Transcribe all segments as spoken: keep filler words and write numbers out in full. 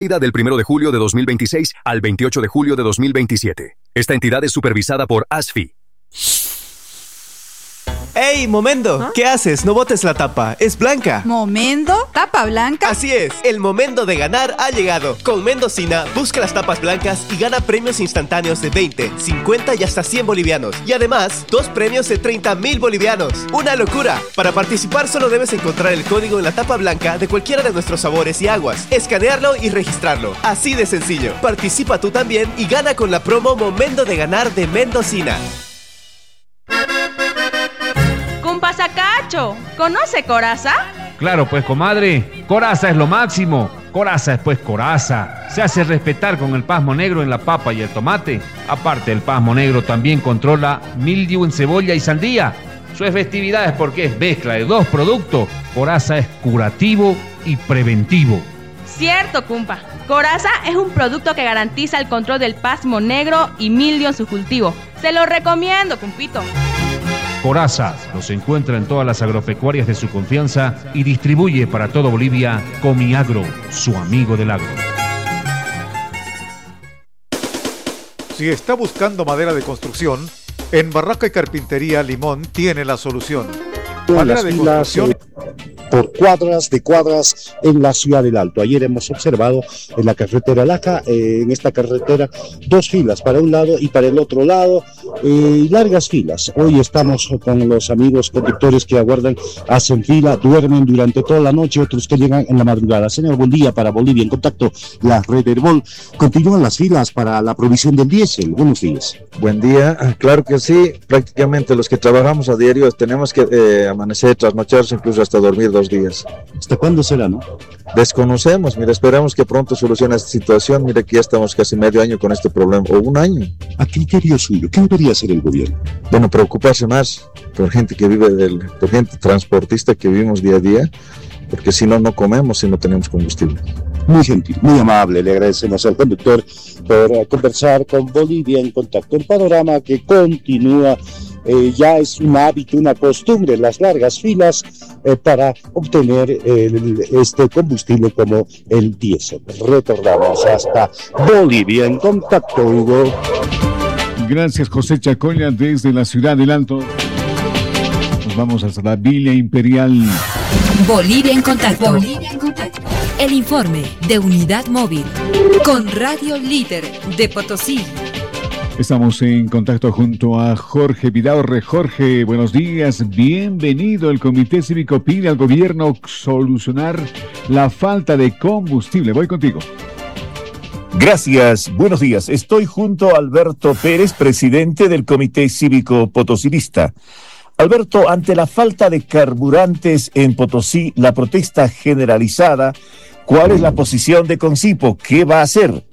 Del primero de julio de dos mil veintiséis al veintiocho de julio de dos mil veintisiete. Esta entidad es supervisada por A S F I. ¡Ey, Momendo! ¿Ah? ¿Qué haces? No botes la tapa, es blanca. ¿Momendo? ¿Tapa blanca? Así es, el momento de ganar ha llegado. Con Mendocina, busca las tapas blancas y gana premios instantáneos de veinte, cincuenta y hasta cien bolivianos. Y además, dos premios de treinta mil bolivianos. ¡Una locura! Para participar solo debes encontrar el código en la tapa blanca de cualquiera de nuestros sabores y aguas, escanearlo y registrarlo. Así de sencillo. Participa tú también y gana con la promo Momento de Ganar de Mendocina. Sacacho, ¿conoce Coraza? Claro, pues, comadre, Coraza es lo máximo. Coraza es pues Coraza. Se hace respetar con el pasmo negro en la papa y el tomate. Aparte, el pasmo negro también controla mildiu en cebolla y sandía. Su efectividad es porque es mezcla de dos productos. Coraza es curativo y preventivo. Cierto, cumpa. Coraza es un producto que garantiza el control del pasmo negro y mildio en su cultivo. Se lo recomiendo, cumpito. Coraza los encuentra en todas las agropecuarias de su confianza y distribuye para todo Bolivia Comiagro, su amigo del agro. Si está buscando madera de construcción, en Barraca y Carpintería Limón tiene la solución. Madera de construcción por cuadras de cuadras en la ciudad del Alto. Ayer hemos observado en la carretera Laja, eh, en esta carretera, dos filas para un lado y para el otro lado, eh, largas filas. Hoy estamos con los amigos conductores que aguardan, hacen fila, duermen durante toda la noche, otros que llegan en la madrugada. Señor, buen día para Bolivia en Contacto, la red Herbol. Continúan las filas para la provisión del diésel. Buenos días. Buen día, claro que sí. Prácticamente los que trabajamos a diario tenemos que eh, amanecer, trasnocharse, incluso hasta dormir dos días. ¿Hasta cuándo será, no? Desconocemos, mira, esperamos que pronto solucione esta situación. Mira que ya estamos casi medio año con este problema, o un año. A criterio suyo, ¿qué debería hacer el gobierno? Bueno, preocuparse más por gente que vive, del, por gente transportista que vivimos día a día, porque si no, no comemos si no tenemos combustible. Muy gentil, muy amable, le agradecemos al conductor por uh, conversar con Bolivia en Contacto. Un panorama que continúa, eh, ya es un hábito, una costumbre, las largas filas eh, para obtener el, este combustible como el diésel. Retornamos hasta Bolivia en Contacto, Hugo. Gracias, José Chacoña, desde la ciudad del Alto. Nos vamos hasta la Villa Imperial. Bolivia en Contacto. Bolivia en Contacto. El informe de Unidad Móvil con Radio Líder de Potosí. Estamos en contacto junto a Jorge Vidaurre. Jorge, buenos días, bienvenido. El Comité Cívico pide al gobierno solucionar la falta de combustible. Voy contigo. Gracias, buenos días. Estoy junto a Alberto Pérez, presidente del Comité Cívico Potosinista. Alberto, ante la falta de carburantes en Potosí, la protesta generalizada, ¿cuál es la posición de Concipo? ¿Qué va a hacer?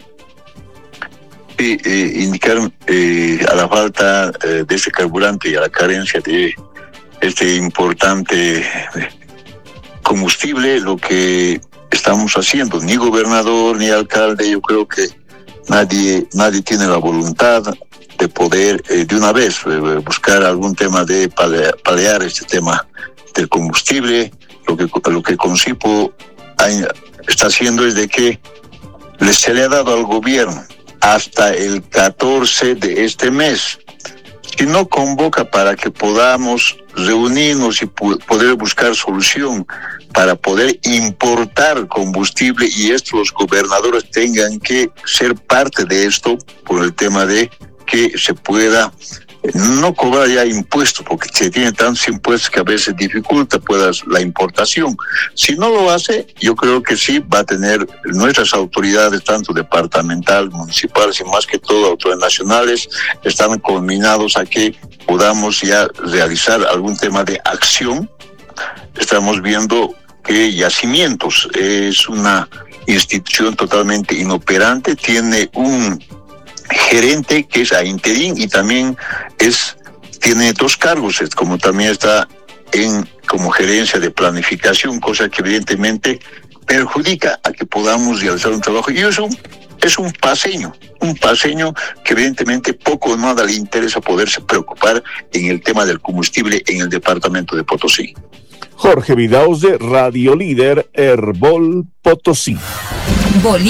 Sí, eh, indicar eh, a la falta eh, de ese carburante y a la carencia de este importante combustible, lo que estamos haciendo, ni gobernador ni alcalde, yo creo que nadie, nadie tiene la voluntad de poder eh, de una vez eh, buscar algún tema de paliar, paliar este tema del combustible. Lo que lo que Concipo está haciendo es de que se le ha dado al gobierno hasta el catorce de este mes. Si no convoca para que podamos reunirnos y poder buscar solución para poder importar combustible, y esto los gobernadores tengan que ser parte de esto por el tema de que se pueda no cobrar ya impuestos, porque se tiene tantos impuestos que a veces dificulta puedas la importación. Si no lo hace, yo creo que sí va a tener nuestras autoridades, tanto departamental, municipales y más que todo autoridades nacionales, están conminados a que podamos ya realizar algún tema de acción. Estamos viendo que Yacimientos es una institución totalmente inoperante, tiene un gerente que es a interín y también es tiene dos cargos, como también está en como gerencia de planificación, cosa que evidentemente perjudica a que podamos realizar un trabajo. Y eso es un paseño, un paseño que evidentemente poco o nada le interesa poderse preocupar en el tema del combustible en el departamento de Potosí. Jorge Vidaos de Radio Líder Herbol Potosí.